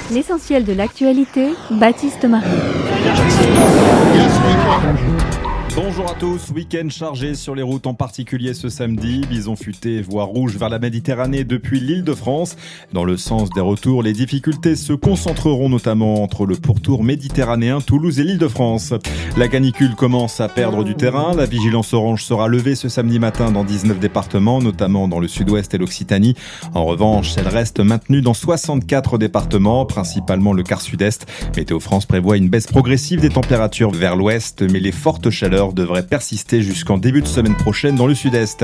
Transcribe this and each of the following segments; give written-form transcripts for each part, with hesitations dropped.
L'essentiel de l'actualité, Baptiste Marie. Bonjour à tous, week-end chargé sur les routes, en particulier ce samedi. Bison futé, voie rouge vers la Méditerranée depuis l'Île-de-France. Dans le sens des retours, les difficultés se concentreront notamment entre le pourtour méditerranéen, Toulouse et l'Île-de-France. La canicule commence à perdre du terrain. La vigilance orange sera levée ce samedi matin dans 19 départements, notamment dans le sud-ouest et l'Occitanie. En revanche, elle reste maintenue dans 64 départements, principalement le quart sud-est. Météo France prévoit une baisse progressive des températures vers l'ouest, mais les fortes chaleurs devrait persister jusqu'en début de semaine prochaine dans le sud-est.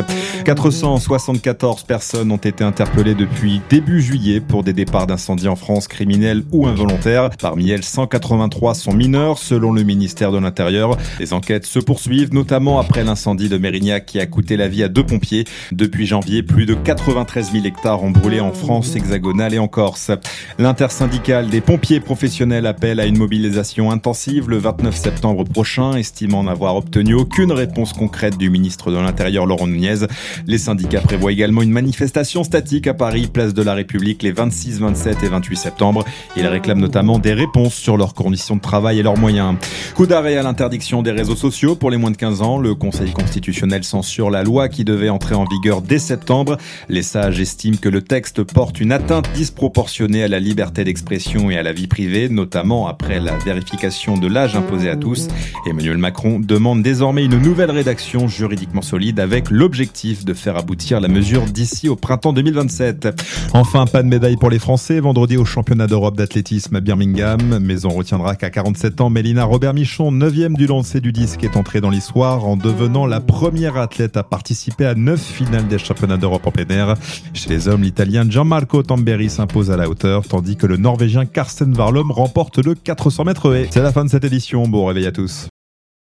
474 personnes ont été interpellées depuis début juillet pour des départs d'incendie en France, criminels ou involontaires. Parmi elles, 183 sont mineurs, selon le ministère de l'Intérieur. Les enquêtes se poursuivent, notamment après l'incendie de Mérignac qui a coûté la vie à 2 pompiers. Depuis janvier, plus de 93 000 hectares ont brûlé en France hexagonale et en Corse. L'intersyndicale des pompiers professionnels appelle à une mobilisation intensive le 29 septembre prochain, estimant n'avoir obtenu aucune réponse concrète du ministre de l'Intérieur Laurent Nunez. Les syndicats prévoient également une manifestation statique à Paris, place de la République, les 26, 27 et 28 septembre. Ils réclament notamment des réponses sur leurs conditions de travail et leurs moyens. Coup d'arrêt à l'interdiction des réseaux sociaux pour les moins de 15 ans. Le Conseil constitutionnel censure la loi qui devait entrer en vigueur dès septembre. Les sages estiment que le texte porte une atteinte disproportionnée à la liberté d'expression et à la vie privée, notamment après la vérification de l'âge imposé à tous. Emmanuel Macron demande désormais une nouvelle rédaction juridiquement solide avec l'objectif de faire aboutir la mesure d'ici au printemps 2027. Enfin, pas de médaille pour les Français vendredi au championnat d'Europe d'athlétisme à Birmingham, mais on retiendra qu'à 47 ans, Mélina Robert-Michon, 9e du lancer du disque, est entrée dans l'histoire en devenant la première athlète à participer à 9 finales des championnats d'Europe en plein air. Chez les hommes, l'Italien Gianmarco Tamberi s'impose à la hauteur, tandis que le Norvégien Karsten Warholm remporte le 400 mètres haies. C'est la fin de cette édition, bon réveil à tous.